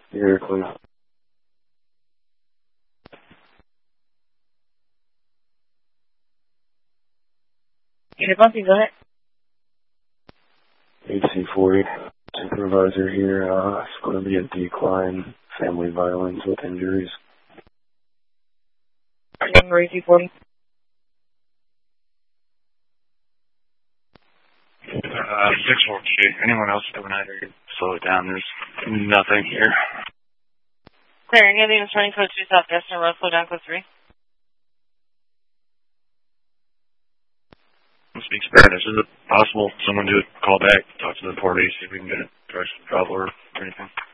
Here, please. Hey, Bumpy, go ahead. HC40, supervisor here. It's going to be a decline, family violence with injuries. Number HC40. 642. Anyone else coming out here? Slow it down. There's nothing here. Clear. Anything is running code 2 Southwestern Road, slow down code 3. Speak Spanish. Is it possible someone to call back, talk to the party, see if we can get a direction travel or anything?